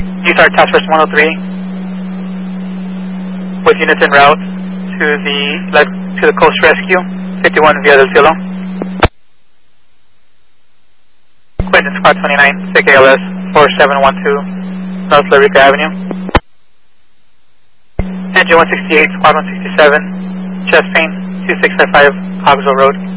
USAR Task Force 103 with units en route to the Coast Rescue 51 Via del Cielo. Quinton Squad 29, CKLS 4712 North Larica Avenue. Engine 168, Squad 167, chest pain 2655 Hogsville Road.